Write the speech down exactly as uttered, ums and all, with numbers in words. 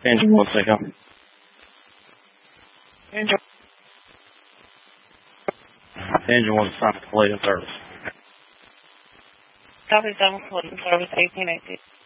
Engine one second. Engine. Engine one assigned to complete service. Copy seven, complete service, eighteen eighty.